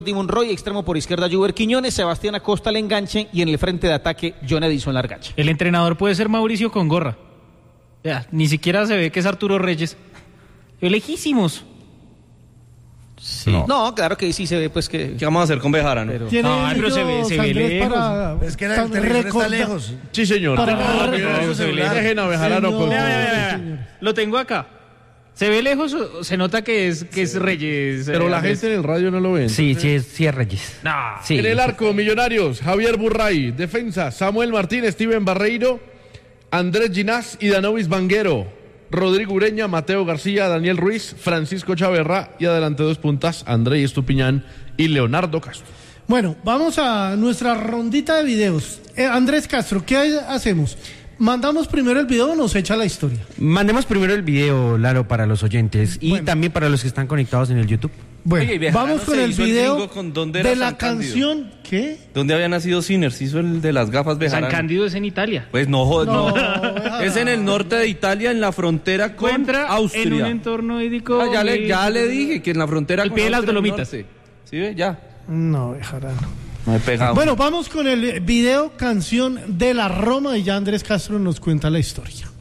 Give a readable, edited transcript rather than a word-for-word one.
Monroy, extremo por izquierda Juber Quiñones, Sebastián Acosta al enganche y en el frente de ataque John Edison Largacha. El entrenador puede ser Mauricio con gorra. Ya, ni siquiera se ve que es Arturo Reyes. Lejísimos. Sí. No, claro que sí se ve, pues que... ¿Qué vamos a hacer con Bejarano? Pero se ve lejos. Es que el televisor está lejos. Sí, señor. Dejen a Bejarano con... Lo tengo acá. ¿Se ve lejos o se nota que es Reyes? Pero la gente en el radio no lo ve. Sí, es Reyes. No. Sí. En el arco, Millonarios, Javier Burray. Defensa, Samuel Martín, Steven Barreiro, Andrés Ginás y Danovis Vanguero. Rodrigo Ureña, Mateo García, Daniel Ruiz, Francisco Chaverra y adelante dos puntas, André Estupiñán y Leonardo Castro. Bueno, vamos a nuestra rondita de videos. Andrés Castro, ¿qué hacemos? ¿Mandamos primero el video o nos echa la historia? Mandemos primero el video, Lalo, para los oyentes y también para los que están conectados en el YouTube. Bueno, Oye, vamos con el video de la canción. ¿Qué? ¿Dónde había nacido Sinner? ¿Se hizo el de las gafas Bejarano? San Cándido es en Italia. Pues no. Es en el norte de Italia, en la frontera con Encuentra Austria. en un entorno hídrico. Ya le dije que en la frontera al con pie de las Austria Dolomitas. ¿Sí ve? Ya. No, Bejarano. No he pegado. Bueno, vamos con el video canción de la Roma y ya Andrés Castro nos cuenta la historia.